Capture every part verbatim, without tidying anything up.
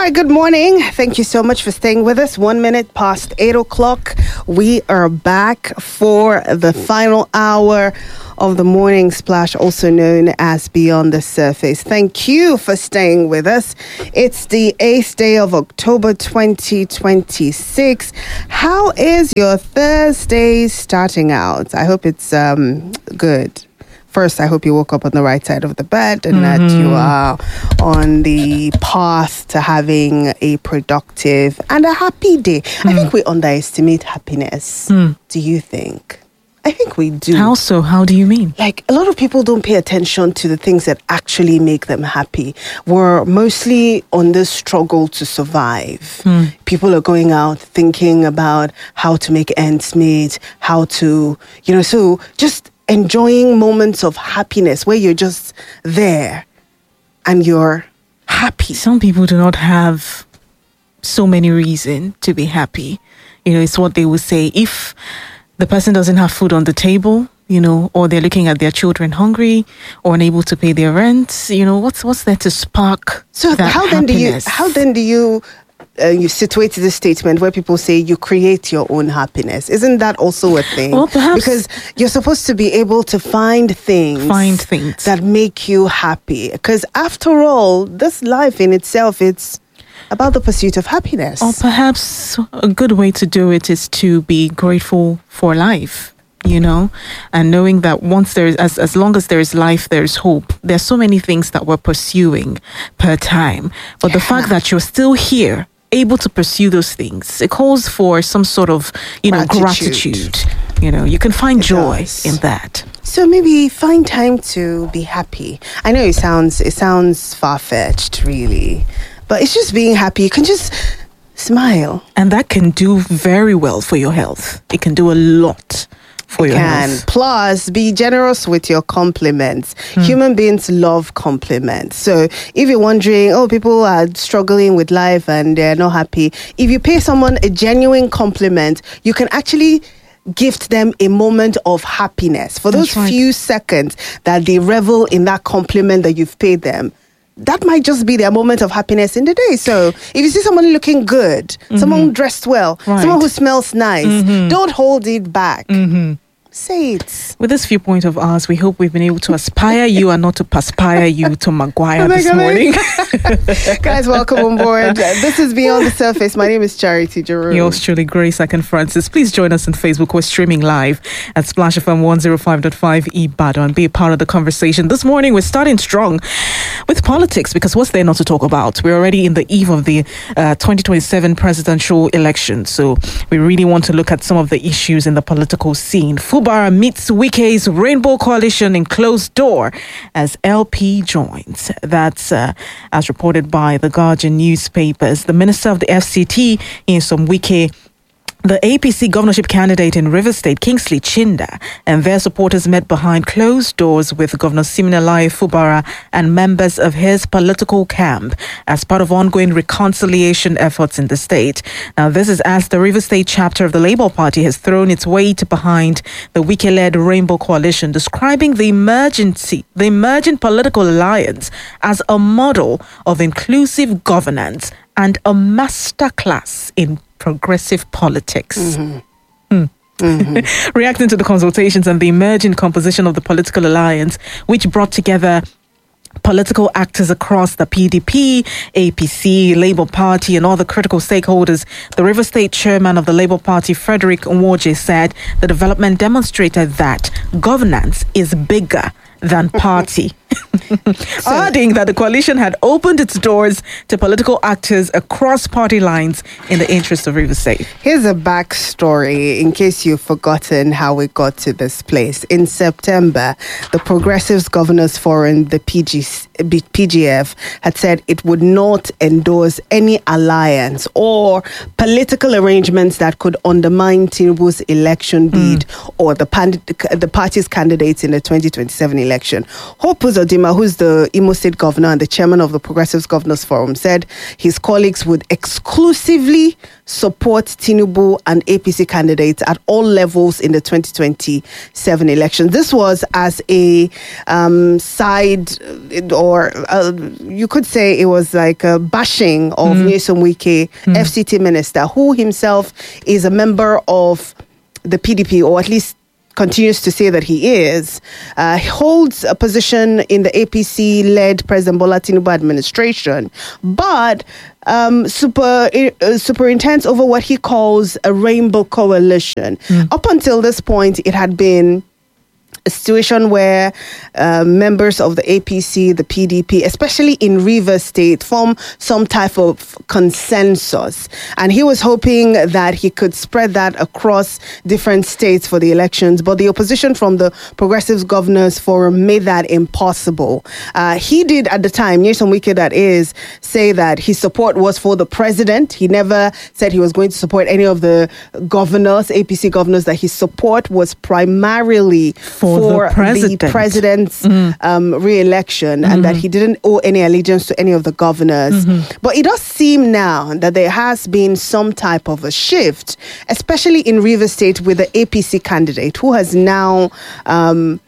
right, good morning. Thank you so much for staying with us. One minute past eight o'clock. We are back for the final hour of the morning splash, also known as Beyond the Surface. Thank you for staying with us. It's the eighth day of October twenty twenty-six. How is your Thursday starting out? I hope it's um good. First, I hope you woke up on the right side of the bed and mm-hmm. that you are on the path to having a productive and a happy day. Mm. I think we underestimate happiness. Mm. Do you think? I think we do. How so? How do you mean? Like, a lot of people don't pay attention to the things that actually make them happy. We're mostly on this struggle to survive. Mm. People are going out thinking about how to make ends meet, how to, you know, so just enjoying moments of happiness where you're just there and you're happy. Some people do not have so many reasons to be happy. You know, it's what they would say. If the person doesn't have food on the table, you know, or they're looking at their children hungry or unable to pay their rent, you know, what's what's there to spark so that how then happiness? do you how then do you Uh, you situate this statement where people say you create your own happiness? Isn't that also a thing? Well, perhaps because you're supposed to be able to find things, find things that make you happy. Because after all, this life in itself, it's about the pursuit of happiness. Or perhaps a good way to do it is to be grateful for life. You know, and knowing that once there is, as, as long as there is life, there is hope. There's so many things that we're pursuing per time. But yeah. the fact that you're still here, able to pursue those things, it calls for some sort of, you know, gratitude. gratitude. You know, you can find it joy does. in that. So maybe find time to be happy. I know it sounds it sounds far-fetched, really, but it's just being happy. You can just smile, and that can do very well for your health. It can do a lot. For you your can. Health. Plus, be generous with your compliments. Hmm. Human beings love compliments. So if you're wondering, oh, people are struggling with life and they're not happy, if you pay someone a genuine compliment, you can actually gift them a moment of happiness. For those right. few seconds that they revel in that compliment that you've paid them, that might just be their moment of happiness in the day. So if you see someone looking good, mm-hmm. someone dressed well, right. someone who smells nice, mm-hmm. don't hold it back. Mm-hmm. Say it. With this viewpoint of ours, we hope we've been able to aspire you and not to perspire you to Maguire this morning. Guys, welcome on board. This is Beyond the Surface. My name is Charity Jerome. Yours truly, Grace Akin Francis. Please join us on Facebook. We're streaming live at Splash F M one oh five point five Ibadan. Be a part of the conversation. This morning, we're starting strong with politics because what's there not to talk about? We're already in the eve of the uh, twenty twenty-seven presidential election. So we really want to look at some of the issues in the political scene. Fubara meets Wike's Rainbow Coalition in closed door as L P joins. That's uh, as reported by the Guardian newspapers. The Minister of the F C T, Nyesom Wike, the A P C governorship candidate in Rivers State, Kingsley Chinda, and their supporters met behind closed doors with Governor Siminalayi Fubara and members of his political camp as part of ongoing reconciliation efforts in the state. Now, this is as the Rivers State chapter of the Labour Party has thrown its weight behind the Wike-led Rainbow Coalition, describing the emergency, the emerging political alliance as a model of inclusive governance and a masterclass in progressive politics. Mm-hmm. Mm. Mm-hmm. Reacting to the consultations and the emerging composition of the political alliance, which brought together political actors across the P D P, A P C, Labour Party, and all the critical stakeholders, the Rivers State chairman of the Labour Party, Frederick Nwoje, said the development demonstrated that governance is bigger than party. So, adding that the coalition had opened its doors to political actors across party lines in the interest of Rivers State. Here's a backstory in case you've forgotten how we got to this place. In September, the Progressives Governors Forum, the P G, P G F, had said it would not endorse any alliance or political arrangements that could undermine Tinubu's election bid mm. or the, pand- the party's candidates in the twenty twenty-seven election. Hope was Uzodinma, who's the Imo State governor and the chairman of the Progressives Governors Forum, said his colleagues would exclusively support Tinubu and A P C candidates at all levels in the twenty twenty-seven election. This was as a um, side, or uh, you could say it was like a bashing of mm. Nyesom Wike, mm. F C T minister, who himself is a member of the P D P, or at least continues to say that he is, uh, holds a position in the A P C-led President Bola Tinubu administration, but um, super uh, superintends over what he calls a rainbow coalition. Mm. Up until this point, it had been a situation where uh, members of the A P C, the P D P, especially in Rivers State, form some type of consensus. And he was hoping that he could spread that across different states for the elections. But the opposition from the Progressives Governors Forum made that impossible. Uh, he did at the time, Nyesom Wike that is, say that his support was for the president. He never said he was going to support any of the governors, A P C governors, that his support was primarily for, for the, president. the president's mm. um, re-election, mm-hmm. and that he didn't owe any allegiance to any of the governors. Mm-hmm. But it does seem now that there has been some type of a shift, especially in Rivers State with the A P C candidate who has now um,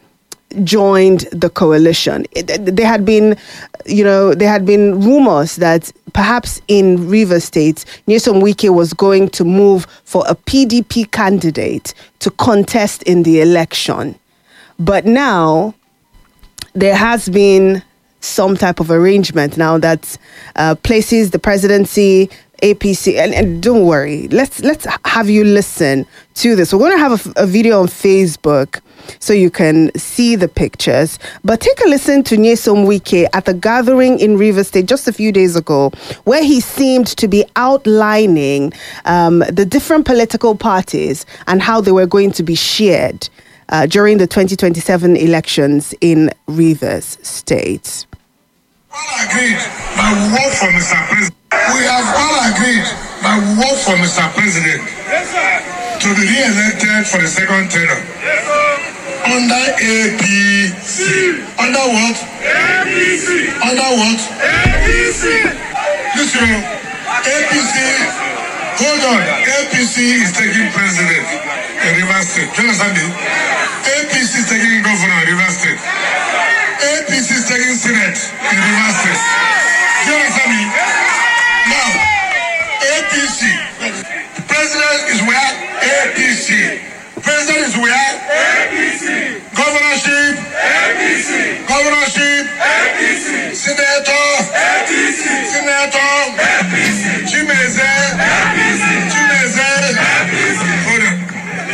joined the coalition. It, there had been, you know, there had been rumors that perhaps in Rivers State, Nyesom Wike was going to move for a P D P candidate to contest in the election. But now there has been some type of arrangement now that uh, places the presidency, A P C, and, and don't worry, let's let's have you listen to this. We're going to have a, a video on Facebook so you can see the pictures. But take a listen to Nyesom Wike at the gathering in Rivers State just a few days ago, where he seemed to be outlining um, the different political parties and how they were going to be shared uh, during the twenty twenty-seven elections in Rivers State. All agreed, but we work for Mister President. We have all agreed, but we work for Mister President to be re-elected for the second term. Under A P C. Under what? A P C. Under what? A P C. Listen, A P C. Hold on. A P C is taking president in Rivers State. Do you understand me? A P C is taking governor in Rivers State. A P C is taking Senate in Rivers State. Do you understand me? Now, A P C. President is where? A P C. President is where? A P C. Governorship? A P C. Governorship? A P C. Senator? A P C. Senator? A P C. Chimeze? A P C. Chimeze? A P C. Hold on.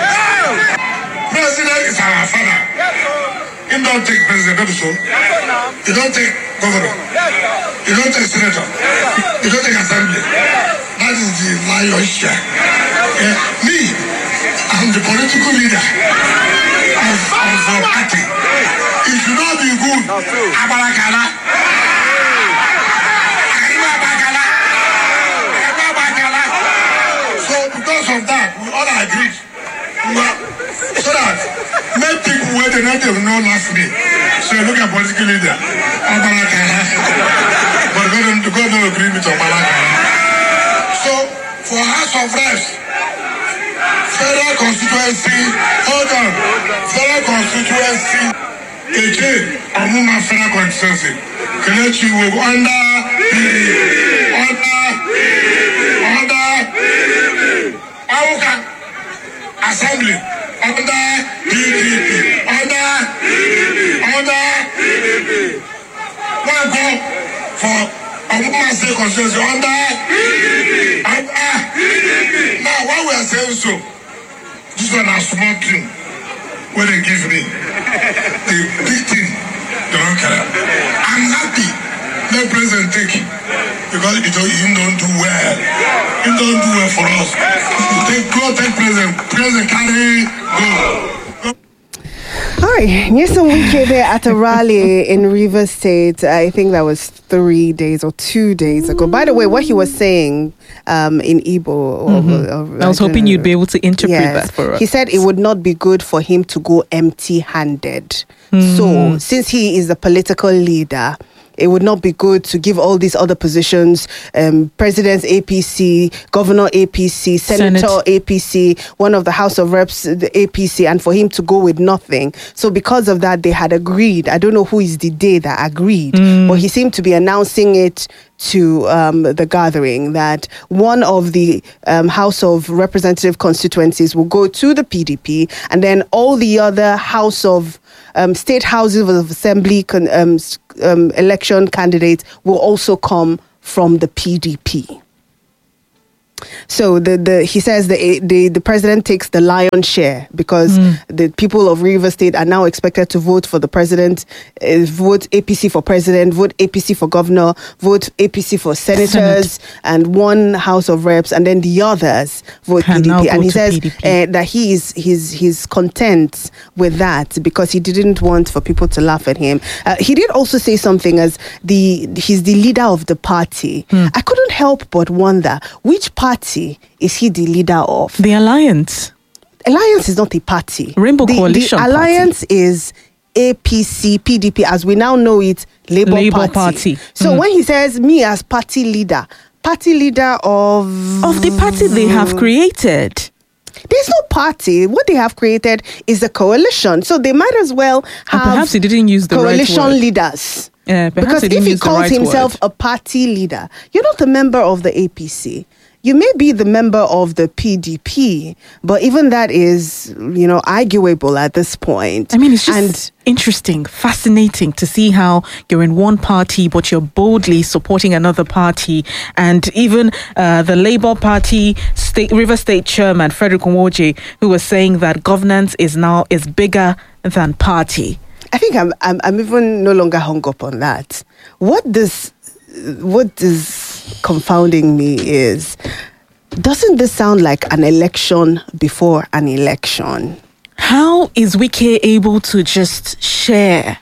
President is our father. He don't take president, not so. He don't take governor. He don't take senator. He don't take assembly. That is the lion's share. Uh, me, I'm the political leader of, of the party. It should not be good. Abarakala. So because of that, we all agreed. So that make people where they not even know last me. So look at political leader. Abarakala. But God don't, God don't agree with Abarakala. So for House of Reps, Federal constituency, hold on, Federal constituency, again, Amuma Federal constituency, connect you with under, under, under, Auka, Assembly, under P D P, under, under, one go for Amuma State constituency, under, under, now why we are saying so? This one a small thing where they give me. The big thing, they don't care. I'm happy. Let President take it. Because you don't, you don't do well. You don't do well for us. You take, go take President. President carry, go. go. All Hi, Nyesom Wike there at a rally in Rivers State. I think that was three days or two days ago. By the way, what he was saying um, in Igbo. Or, Mm-hmm. or, I was don't hoping know. you'd be able to interpret Yes. that for us. He said it would not be good for him to go empty-handed. So, since he is a political leader, it would not be good to give all these other positions, um, President's A P C, Governor A P C, Senator Senate. A P C, one of the House of Reps, the A P C, and for him to go with nothing. So because of that, they had agreed. I don't know who is the day that agreed, but he seemed to be announcing it to um, the gathering that one of the um, House of Representative constituencies will go to the P D P, and then all the other House of um, State Houses of Assembly con- um, s- um, election candidates will also come from the P D P. So the, the he says the, the the president takes the lion's share because the people of Rivers State are now expected to vote for the president, uh, vote A P C for president, vote A P C for governor, vote A P C for senators, Senate. and one House of Reps, and then the others vote Can P D now P. go And he to says P D P. uh, that he is he's he's content with that because he didn't want for people to laugh at him. Uh, he did also say something as the he's the leader of the party. I couldn't help but wonder which party is he the leader of. The Alliance. Alliance is not a party. Rainbow the, Coalition The Party. Alliance is A P C, P D P, as we now know it, Labour, Labour Party. Party. So when he says me as party leader, party leader of Of the party they have created. there's no party. What they have created is a coalition. So they might as well And have perhaps he didn't use the right coalition word. leaders. Yeah, perhaps Because he didn't if he use the calls right himself word. a party leader, you're not a member of the A P C. You may be the member of the P D P, but even that is, you know, arguable at this point. I mean, it's just and interesting, fascinating to see how you're in one party, but you're boldly supporting another party. And even uh, the Labour Party state, River State Chairman, Frederick Nwoje, who was saying that governance is now is bigger than party. I think I'm, I'm I'm even no longer hung up on that. What does what is confounding me is, doesn't this sound like an election before an election? How is Wike able to just share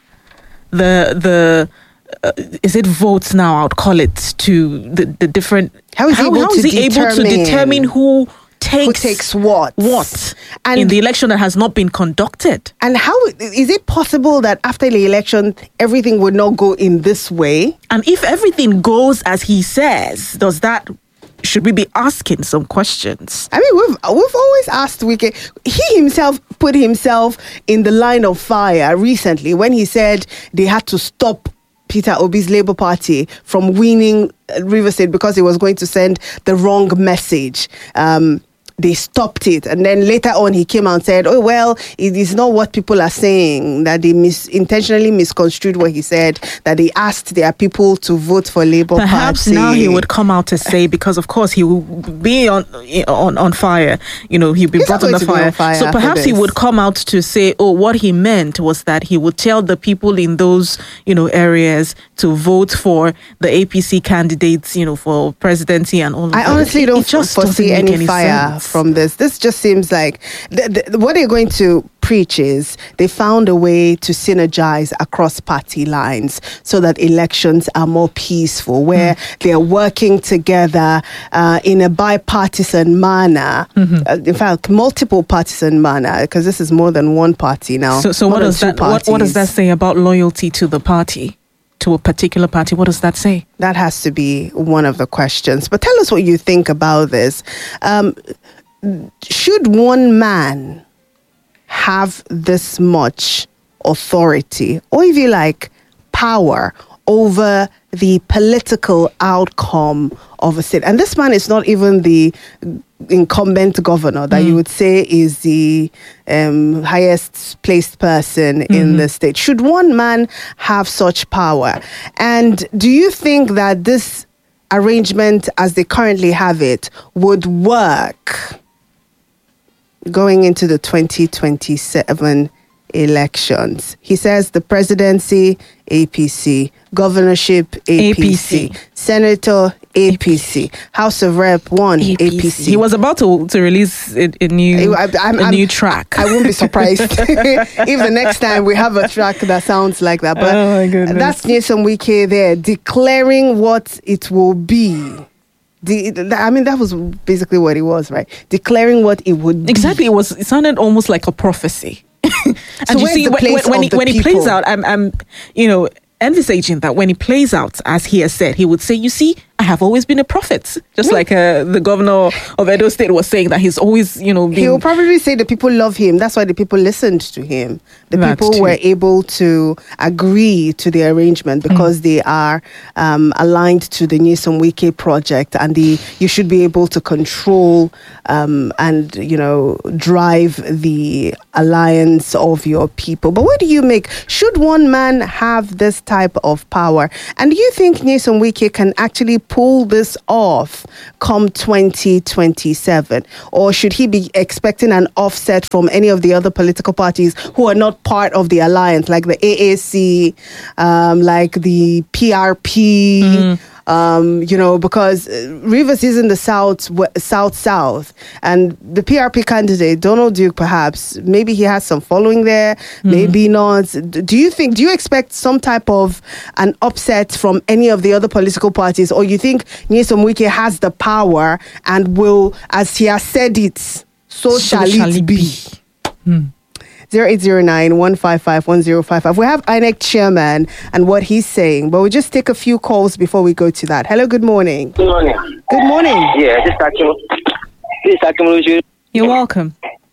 the the uh, is it votes now? I would call it to the, the different. How is he able how to is he able to determine determine who takes Who takes what? what And- in the election that has not been conducted? And how is it possible that after the election everything would not go in this way? And if everything goes as he says, does that should we be asking some questions? I mean, we've we've always asked Wike. He himself put himself in the line of fire recently when he said they had to stop Peter Obi's Labour Party from winning River State because it was going to send the wrong message. Um, they stopped it, and then later on he came out and said, "Oh well, it is not what people are saying. That they mis- intentionally misconstrued what he said. That they asked their people to vote for Labour Perhaps Party." now he would come out to say, because of course he will be on on on fire. You know, he'll be He's brought not under going to be fire. on fire So after perhaps he this. would come out to say, oh, what he meant was that he would tell the people in those, you know, areas to vote for the A P C candidates, you know, for presidency and all of I that. honestly It- don't it just foresee doesn't make any fire sense. from this. This just seems like th- th- what they're going to preach is they found a way to synergize across party lines so that elections are more peaceful, where Mm. they're working together uh, in a bipartisan manner. Mm-hmm. Uh, in fact, multiple partisan manner, because this is more than one party now. So, so more what than does two that what, what does that parties. say about loyalty to the party, to a particular party? What does that say? That has to be one of the questions. But tell us what you think about this. Um, should one man have this much authority, or if you like, power over the political outcome of a state? And this man is not even the incumbent governor that you would say is the um, highest placed person in the state. Should one man have such power? And do you think that this arrangement as they currently have it would work going into the twenty twenty-seven elections? He says the presidency, A P C, governorship, A P C, A P C. Senator A P C, House of Rep one A P C. He was about to, to release a, a new I, I'm, a I'm, new track. I won't be surprised if the next time we have a track that sounds like that. But oh my goodness. That's Nyesom Wike there declaring what it will be. The, the, I mean, that was basically what it was, right? Declaring what it would be. Exactly. It was. It sounded almost like a prophecy. And so you see, the when, place when, when, he, the when he plays out, I'm, I'm, you know, envisaging that when he plays out, as he has said, he would say, "You see, I have always been a prophet," just like uh, the governor of Edo State was saying that he's always, you know, been... He will probably say the people love him. That's why the people listened to him. The That's people true. were able to agree to the arrangement because mm. they are um, aligned to the Nyesom Wike project, and the you should be able to control um, and you know drive the alliance of your people. But what do you make? Should one man have this type of power? And do you think Nyesom Wike can actually pull this off come twenty twenty-seven? Or should he be expecting an offset from any of the other political parties who are not part of the alliance, like the A A C, um, like the P R P, mm. um, you know, because Rivers is in the south, south, south, and the P R P candidate, Donald Duke, perhaps, maybe he has some following there, mm. maybe not. Do you think, do you expect some type of an upset from any of the other political parties, or you think Nyesom Wike has the power and will, as he has said it, so, so shall, shall it be? be. Mm. zero eight zero nine, one five five, one zero five five. We have I N E C chairman and what he's saying, but we'll just take a few calls before we go to that. Hello, good morning. Good morning. Good morning. Yeah, this is Akim. This is Akim. You're welcome.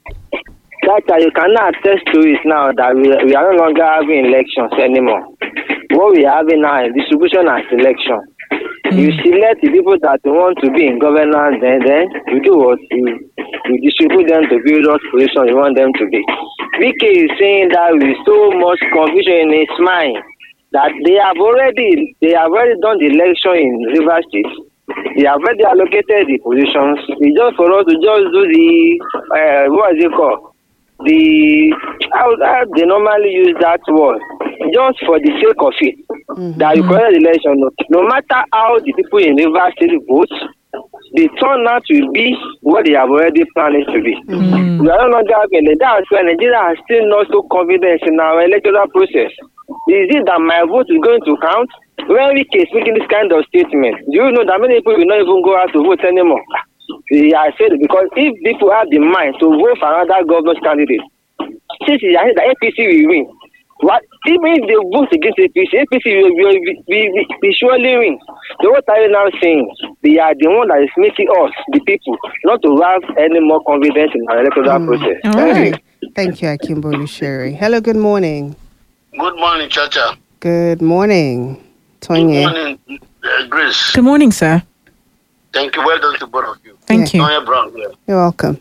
Doctor, you cannot attest to it now that we, we are no longer having elections anymore. What we are having now is distribution and selection. Mm. You select the people that you want to be in governance, then, then you do what? You, you distribute them to various positions you want them to be. Wike is saying that with so much confusion in his mind that they have already they have already done the election in Rivers State. They have already allocated the positions. It's just for us to just do the uh, what is it called? The how, how they normally use that word, just for the sake of it. Mm-hmm. That you correct the election. No, no matter how the people in Rivers State vote, the turnout will be what they have already planned it to be. Mm. We are no longer having it. That's why Nigeria has still not so confidence in our electoral process. Is it that my vote is going to count? When we is making this kind of statement, do you know that many people will not even go out to vote anymore? Yeah, I said it because if people have the mind to vote for another government candidate, since I said the A P C will win, what even if they vote against A P C, A P C will, will, will, will, will surely win. So what are you now saying? They are the one that is making us, the people, not to have any more confidence in our electoral mm. process. All right. Thank you, Akimbolu Sherry. Hello, good morning. Good morning, Chacha. Good morning, Tonya. Good morning, uh, Grace. Good morning, sir. Thank you. Well done to both of you. Thank yeah. you. Tonya Brown here. You're welcome.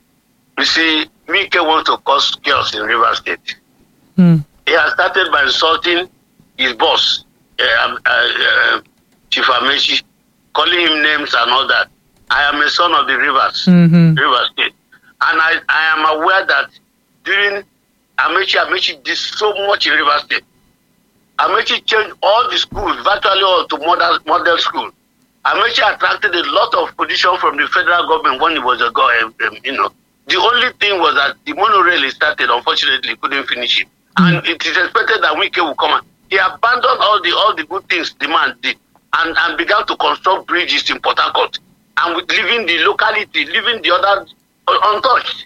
You see, Wike wants to cause chaos in Rivers State. Hmm. He has started by insulting his boss, uh, uh, uh, Chief Amechi, calling him names and all that. I am a son of the Rivers, mm-hmm. Rivers State. And I, I am aware that during Amechi, Amechi did so much in Rivers State. Amechi changed all the schools, virtually all, to model, model school. Amechi attracted a lot of position from the federal government when he was a go, um, you know. The only thing was that the monorail he started, unfortunately, couldn't finish it. Mm-hmm. And it is expected that Wike will come and he abandoned all the all the good things the man did and, and began to construct bridges in Port Harcourt and with leaving the locality, leaving the other untouched.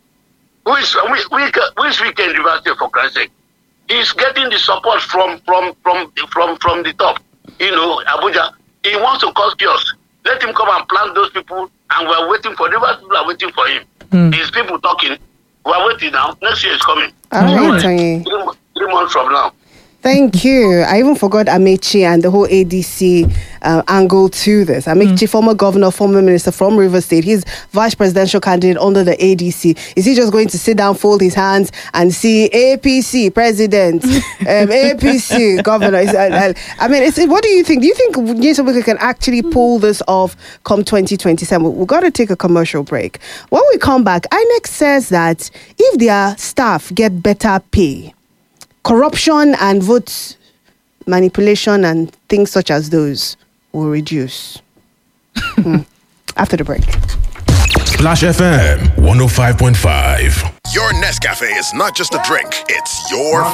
Who is who is Wike in Rivers State, for Christ's sake? He's getting the support from from from from from the top. You know, Abuja. He wants to cause chaos. Let him come and plant those people, and we're waiting for Rivers people are waiting for him. Mm. His people talking. We're waiting now. Next year is coming. All right, Tony. Three, three months from now. Thank you. I even forgot Amechi and the whole A D C uh, angle to this. Amechi, mm. former governor, former minister from Rivers State, he's vice presidential candidate under the A D C. Is he just going to sit down, fold his hands, and see A P C president, um, A P C governor? I, I mean, it's, what do you think? Do you think Nyesom Wike can actually pull this off come twenty twenty-seven? We've got to take a commercial break. When we come back, I N E C says that if their staff get better pay, corruption and vote manipulation and things such as those will reduce. Hmm. After the break. Splash F M one oh five point five. Your Nescafe is not just a drink, it's your